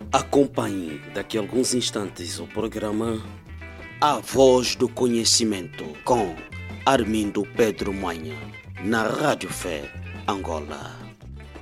Acompanhe daqui a alguns instantes o programa A Voz do Conhecimento com Armindo Pedro Manha, na Rádio Fé, Angola.